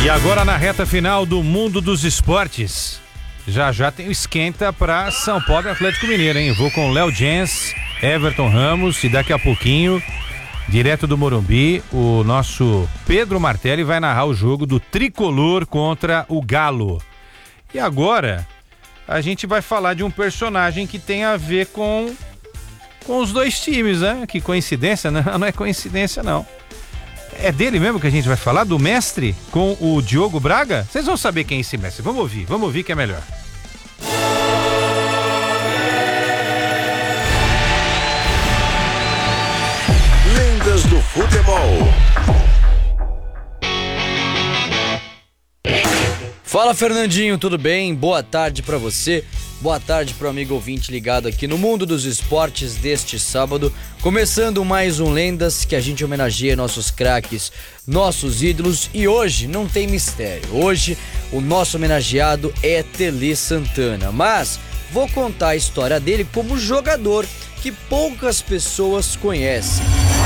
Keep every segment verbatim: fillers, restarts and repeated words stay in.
E agora na reta final do Mundo dos Esportes, já já tem o esquenta para São Paulo e Atlético Mineiro, hein? Vou com Léo Jens, Everton Ramos e daqui a pouquinho, direto do Morumbi, o nosso Pedro Martelli vai narrar o jogo do Tricolor contra o Galo. E agora a gente vai falar de um personagem que tem a ver com com os dois times, né? Que coincidência, né? Não é coincidência não. É dele mesmo que a gente vai falar, do mestre com o Diogo Braga? Vocês vão saber quem é esse mestre. Vamos ouvir, vamos ouvir que é melhor. Lendas do futebol. Fala, Fernandinho, tudo bem? Boa tarde pra você. Boa tarde pro amigo ouvinte ligado aqui no Mundo dos Esportes deste sábado, começando mais um Lendas que a gente homenageia nossos craques, nossos ídolos, e hoje não tem mistério. Hoje o nosso homenageado é Tele Santana, mas vou contar a história dele como jogador que poucas pessoas conhecem.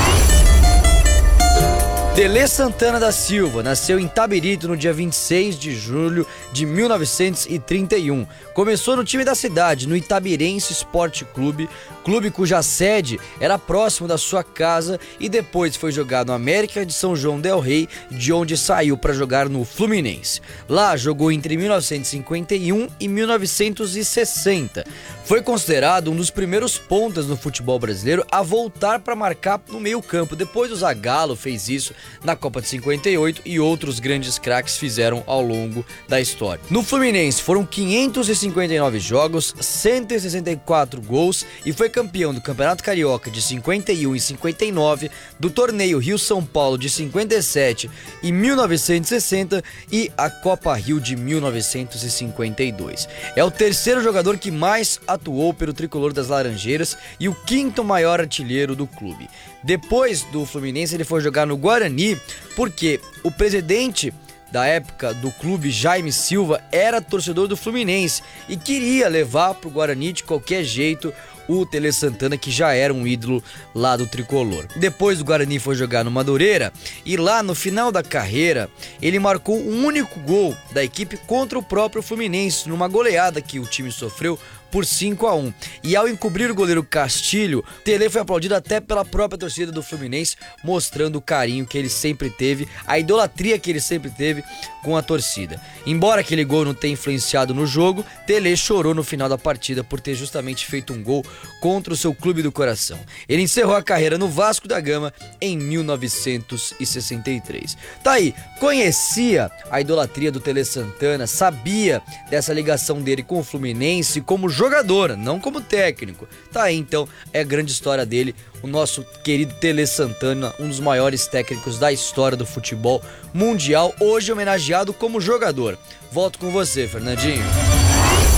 Tele Santana da Silva nasceu em Itabirito no dia vinte e seis de julho de mil novecentos e trinta e um. Começou no time da cidade, no Itabirense Esporte Clube, clube cuja sede era próximo da sua casa, e depois foi jogar no América de São João del Rei, de onde saiu para jogar no Fluminense. Lá jogou entre mil novecentos e cinquenta e um e mil novecentos e sessenta. Foi considerado um dos primeiros pontas no futebol brasileiro a voltar para marcar no meio-campo. Depois o Zagallo fez isso na Copa de cinquenta e oito e outros grandes craques fizeram ao longo da história. No Fluminense foram quinhentos e cinquenta e nove jogos, cento e sessenta e quatro gols, e foi campeão do Campeonato Carioca de cinquenta e um e cinquenta e nove, do torneio Rio-São Paulo de cinquenta e sete e mil novecentos e sessenta e a Copa Rio de mil novecentos e cinquenta e dois. É o terceiro jogador que mais atuou pelo tricolor das Laranjeiras e o quinto maior artilheiro do clube. Depois do Fluminense ele foi jogar no Guarani porque o presidente da época do clube, Jaime Silva, era torcedor do Fluminense e queria levar para o Guarani de qualquer jeito o Tele Santana, que já era um ídolo lá do tricolor. Depois do Guarani foi jogar no Madureira e lá no final da carreira ele marcou um único gol da equipe contra o próprio Fluminense, numa goleada que o time sofreu por cinco a um. E ao encobrir o goleiro Castilho, Tele foi aplaudido até pela própria torcida do Fluminense, mostrando o carinho que ele sempre teve, a idolatria que ele sempre teve com a torcida. Embora aquele gol não tenha influenciado no jogo, Tele chorou no final da partida por ter justamente feito um gol contra o seu clube do coração. Ele encerrou a carreira no Vasco da Gama em mil novecentos e sessenta e três. Tá aí, conhecia a idolatria do Tele Santana, sabia dessa ligação dele com o Fluminense como jogador, não como técnico. Tá aí então, é a grande história dele, o nosso querido Tele Santana, um dos maiores técnicos da história do futebol mundial, hoje homenageado como jogador. Volto com você, Fernandinho.